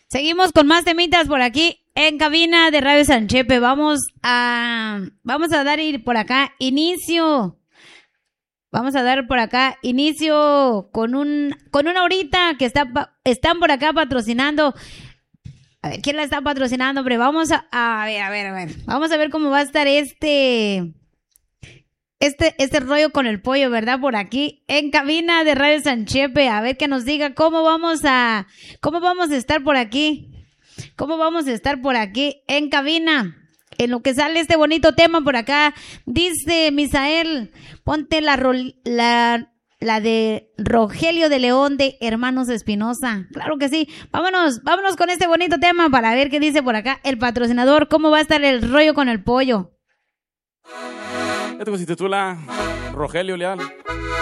Seguimos con más temitas por aquí en cabina de Radio Sanchepe. Vamos a dar por acá inicio. Vamos a dar por acá inicio con una horita que están por acá patrocinando. A ver, ¿quién la está patrocinando, hombre? Vamos a ver. Vamos a ver cómo va a estar este rollo con el pollo, ¿verdad? Por aquí en cabina de Radio Sanchepe. A ver que nos diga cómo vamos a estar por aquí. ¿Cómo vamos a estar por aquí en cabina? En lo que sale este bonito tema por acá. Dice Misael, ponte la de Rogelio de León de Hermanos Espinosa. Claro que sí. Vámonos con este bonito tema para ver qué dice por acá el patrocinador. ¿Cómo va a estar el rollo con el pollo? Esto se titula Rogelio Leal.